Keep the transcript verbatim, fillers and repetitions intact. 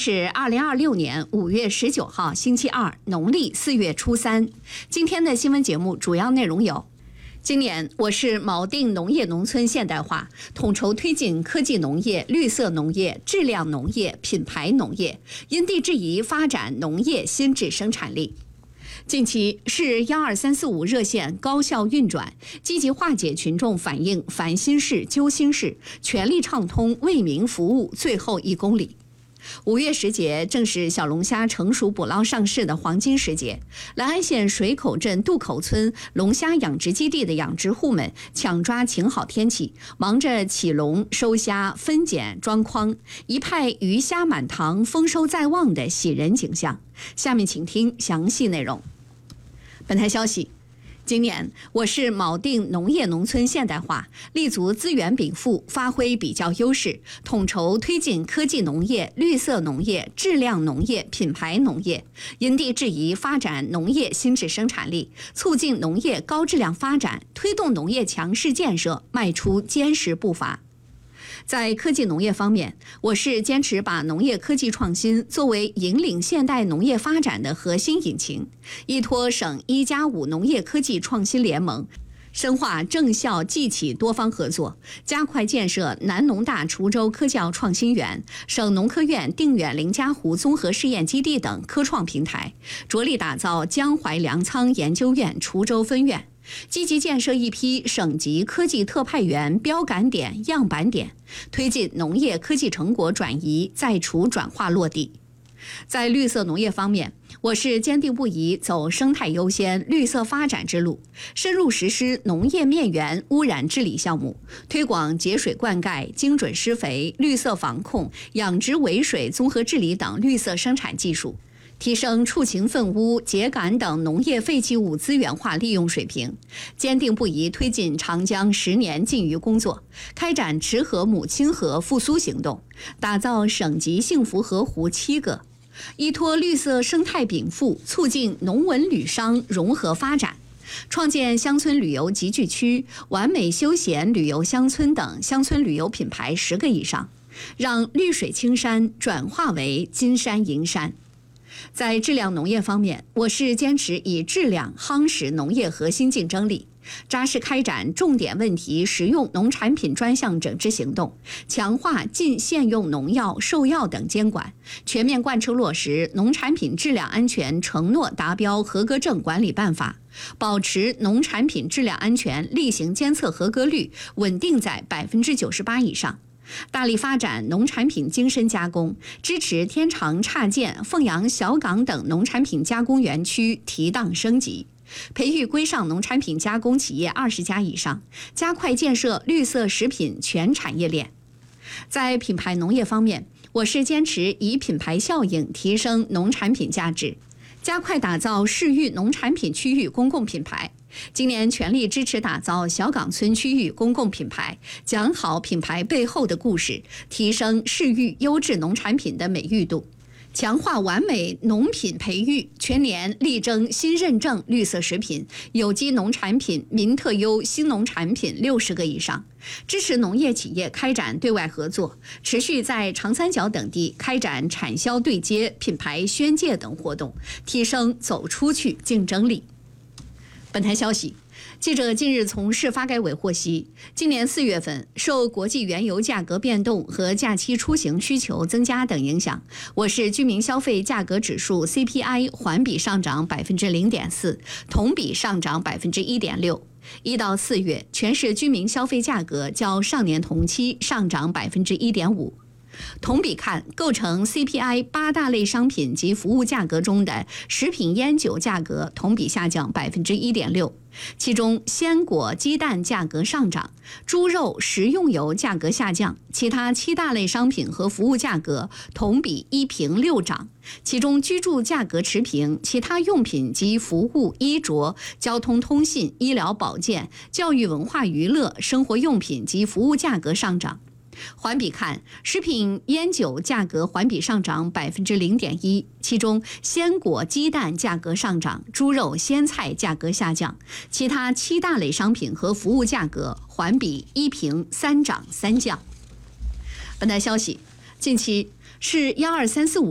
是二零二六年五月十九号，星期二，农历四月初三。今天的新闻节目主要内容有：今年我市锚定农业农村现代化，统筹推进科技农业、绿色农业、质量农业、品牌农业，因地制宜发展农业新质生产力。近期市幺二三四五热线高效运转，积极化解群众反映烦心事、揪心事，全力畅通为民服务最后一公里。五月时节正是小龙虾成熟捕捞上市的黄金时节，兰安县水口镇渡口村龙虾养殖基地的养殖户们抢抓晴好天气，忙着起笼、收虾、分拣、装筐，一派鱼虾满塘、丰收在望的喜人景象。下面请听详细内容。本台消息，今年我市锚定农业农村现代化，立足资源禀赋，发挥比较优势，统筹推进科技农业、绿色农业、质量农业、品牌农业，因地制宜发展农业新质生产力，促进农业高质量发展，推动农业强市建设迈出坚实步伐。在科技农业方面，我市坚持把农业科技创新作为引领现代农业发展的核心引擎，依托省一加五农业科技创新联盟，深化政校技企多方合作，加快建设南农大滁州科教创新园、省农科院定远林家湖综合试验基地等科创平台，着力打造江淮粮仓研究院滁州分院，积极建设一批省级科技特派员标杆点、样板点，推进农业科技成果转移在滁转化落地。在绿色农业方面，我市坚定不移走生态优先、绿色发展之路，深入实施农业面源污染治理项目，推广节水灌溉、精准施肥、绿色防控、养殖围水综合治理等绿色生产技术，提升畜禽粪污、秸秆等农业废弃物资源化利用水平，坚定不移推进长江十年禁渔工作，开展池河母亲河复苏行动，打造省级幸福河湖七个，依托绿色生态禀赋，促进农文旅商融合发展，创建乡村旅游集聚区、完美休闲旅游乡村等乡村旅游品牌十个以上，让绿水青山转化为金山银山。在质量农业方面，我市坚持以质量夯实农业核心竞争力，扎实开展重点问题实用农产品专项整治行动，强化禁限用农药、兽药等监管，全面贯彻落实农产品质量安全承诺达标合格证管理办法，保持农产品质量安全例行监测合格率稳定在百分之九十八以上。大力发展农产品精深加工，支持天长岔涧、凤阳小港等农产品加工园区提档升级，培育规上农产品加工企业二十家以上，加快建设绿色食品全产业链。在品牌农业方面，我市坚持以品牌效应提升农产品价值，加快打造市域农产品区域公共品牌。今年全力支持打造小岗村区域公共品牌，讲好品牌背后的故事，提升市域优质农产品的美誉度，强化完美农品培育，全年力争新认证绿色食品、有机农产品、民特优新农产品六十个以上，支持农业企业开展对外合作，持续在长三角等地开展产销对接、品牌宣介等活动，提升走出去竞争力。本台消息，记者近日从市发改委获悉，今年四月份，受国际原油价格变动和假期出行需求增加等影响，我市居民消费价格指数 C P I 环比上涨百分之零点四，同比上涨百分之一点六。一到四月，全市居民消费价格较上年同期上涨百分之一点五。同比看，构成 C P I 八大类商品及服务价格中的食品烟酒价格同比下降百分之一点六，其中鲜果、鸡蛋价格上涨，猪肉、食用油价格下降，其他七大类商品和服务价格同比一平六涨，其中居住价格持平，其他用品及服务、衣着、交通通信、医疗保健、教育文化娱乐、生活用品及服务价格上涨。环比看，食品烟酒价格环比上涨百分之零点一，其中鲜果、鸡蛋价格上涨，猪肉、鲜菜价格下降，其他七大类商品和服务价格环比一平三涨三降。本台消息，近期市幺二三四五